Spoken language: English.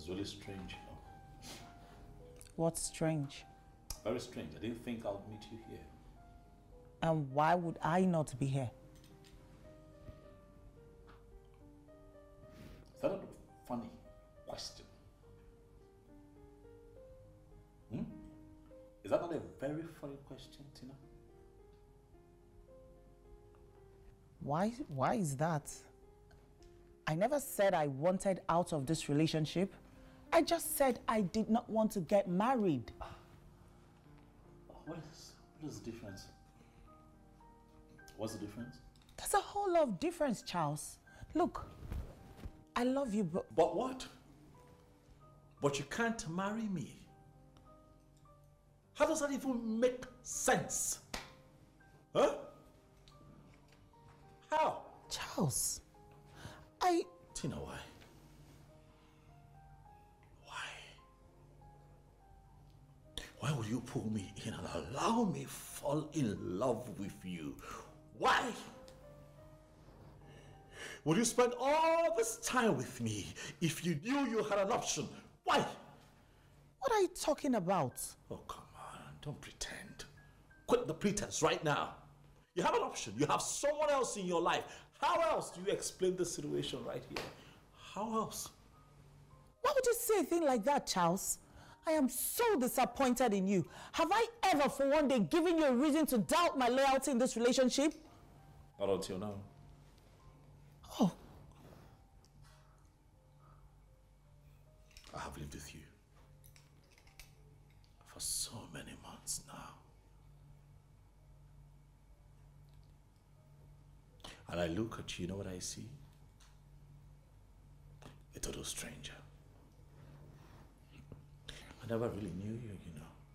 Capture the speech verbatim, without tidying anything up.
It's really strange, you know. What's strange? Very strange. I didn't think I'd meet you here. And why would I not be here? Is that not a funny question? Hmm? Is that not a very funny question, Tina? Why, why is that? I never said I wanted out of this relationship. I just said I did not want to get married. What is, what is the difference? What's the difference? There's a whole lot of difference, Charles. Look, I love you, but... But what? But you can't marry me. How does that even make sense? Huh? How? Charles, I... Tina, why? Why? Why would you pull me in and allow me fall in love with you? Why? Would you spend all this time with me if you knew you had an option? Why? What are you talking about? Oh, come on. Don't pretend. Quit the pretense right now. You have an option. You have someone else in your life. How else do you explain the situation right here? How else? Why would you say a thing like that, Charles? I am so disappointed in you. Have I ever for one day given you a reason to doubt my loyalty in this relationship? Not until now. Oh. I have lived with you for so many months now. And I look at you, you know what I see? A total stranger. I never really knew you, you know.